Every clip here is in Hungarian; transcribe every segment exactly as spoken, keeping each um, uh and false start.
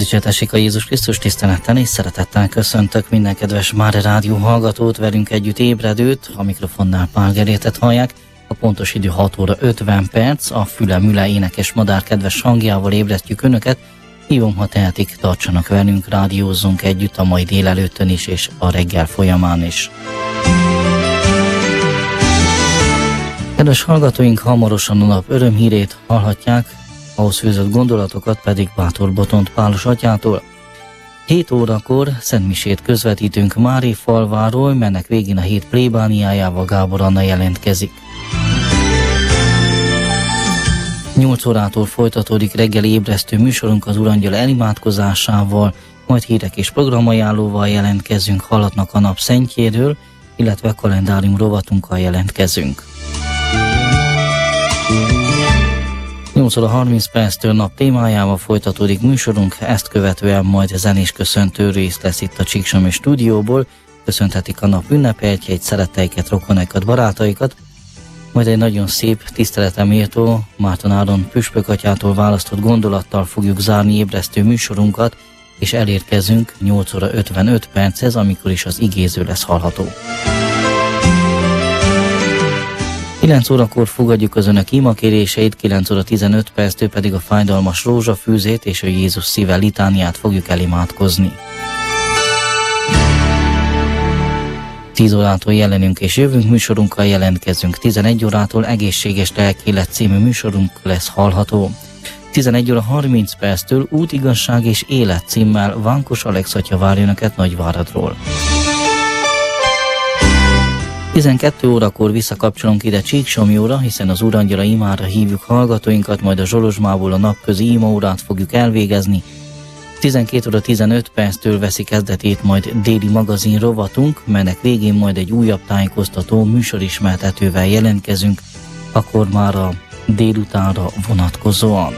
Dicsértessék a Jézus Krisztus, tisztelettel és szeretettel köszöntök minden kedves Máre Rádió hallgatót, velünk együtt ébredőt, a mikrofonnál Pál Gerétet hallják. A pontos idő hat óra ötven perc, a füle-müle énekes madár kedves hangjával ébresztjük önöket. Hívom, ha tehetik, tartsanak velünk, rádiózzunk együtt a mai délelőttön is és a reggel folyamán is. Kedves hallgatóink, hamarosan a nap örömhírét hallhatják, ahhoz fűzött gondolatokat pedig Bátor Botont Pálos atyától. hét órakor szentmisét közvetítünk Mári falváról, mennek végén a hét plébániájával Gábor Anna jelentkezik. nyolc órától folytatódik reggeli ébresztő műsorunk az Urangyal elimádkozásával, majd hírek és programajánlóval jelentkezünk, hallatnak a nap szentjéről, illetve kalendárium rovatunkkal jelentkezünk. nyolc óra harminc perctől nap témájával folytatódik műsorunk, ezt követően majd zenés köszöntő rész lesz itt a Csíksomi stúdióból, köszönhetik a nap ünnepeltjeit, szeretteiket, rokonaikat, barátaikat, majd egy nagyon szép, tiszteleteméltó Márton Áron püspök atyától választott gondolattal fogjuk zárni ébresztő műsorunkat, és elérkezünk nyolc óra ötvenöt perchez, amikor is az igéző lesz hallható. kilenc órakor fogadjuk az önök imakéréseit, kilenc óra tizenöt perctől pedig a fájdalmas rózsafűzét és a Jézus szíve litániát fogjuk elimádkozni. tíz órától jelenünk és jövünk műsorunkkal jelentkezünk, tizenegy órától egészséges lelkélet című műsorunk lesz hallható. tizenegy óra harminc perctől út, igazság és élet címmel Vánkos Alex atya várja önöket Nagyváradról. tizenkét órakor visszakapcsolunk ide Csíksomjóra, hiszen az Urangyala imára hívjuk hallgatóinkat, majd a Zsolozsmából a napközi imaórát fogjuk elvégezni. tizenkét óra tizenöt perctől veszi kezdetét majd déli magazin rovatunk, melynek végén majd egy újabb tájékoztató műsorismertetővel jelentkezünk, akkor már a délutánra vonatkozóan.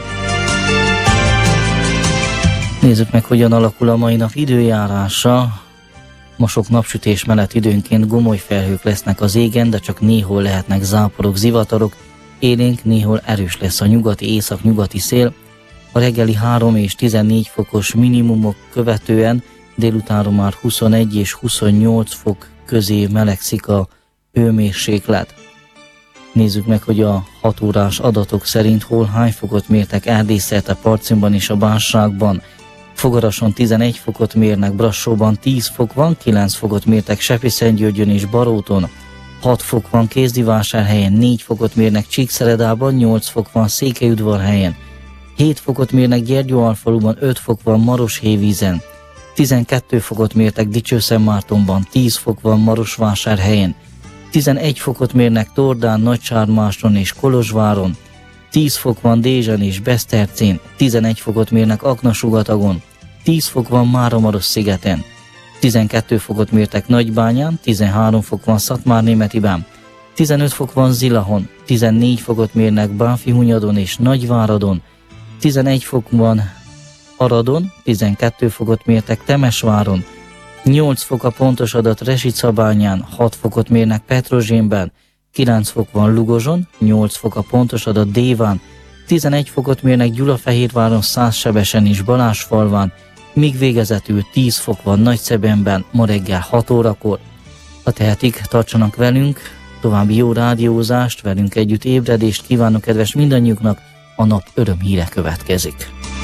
Nézzük meg, hogyan alakul a mai nap időjárása. Ma sok napsütés mellett időnként gomoly felhők lesznek az égen, de csak néhol lehetnek záporok, zivatarok, élénk néhol erős lesz a nyugati, észak-nyugati szél. A reggeli három és tizennégy fokos minimumok követően délutánra már huszonegy és huszonnyolc fok közé melegszik a hőmérséklet. Nézzük meg, hogy a hat órás adatok szerint hol hány fokot mértek Erdészszerte, Parcimban és a Bánságban. Fogarason tizenegy fokot mérnek, Brassóban tíz fok van, kilenc fokot mértek Sepsiszentgyörgyön és Baróton, hat fok van Kézdivásárhelyen, négy fokot mérnek Csíkszeredában, nyolc fok van Székelyudvarhelyen, hét fokot mérnek Gyergyóalfaluban, öt fok van Maroshévízen, tizenkét fokot mértek Dicsőszentmártonban, tíz fok van Marosvásárhelyen, tizenegy fokot mérnek Tordán, Nagysármáson és Kolozsváron, tíz fok van Dézsen és Besztercén, tizenegy fokot mérnek Aknasugatagon, tíz fok van Máramarosszigeten, tizenkét fokot mértek Nagybányán, tizenhárom fok van Szatmárnémetiben, tizenöt fok van Zilahon, tizennégy fokot mérnek Bánfihunyadon és Nagyváradon, tizenegy fok van Aradon, tizenkét fokot mértek Temesváron, nyolc fok a pontos adat Resicabányán, hat fokot mérnek Petrozsénben, kilenc fok van Lugozson, nyolc fok a pontos adat Déván, tizenegy fokot mérnek Gyulafehérváron, Százsebesen és Balázsfalván, míg végezetül tíz fok van Nagyszebenben ma reggel hat órakor. Ha tehetik, tartsanak velünk, további jó rádiózást, velünk együtt ébredést kívánok kedves mindannyiuknak, a nap örömhíre következik.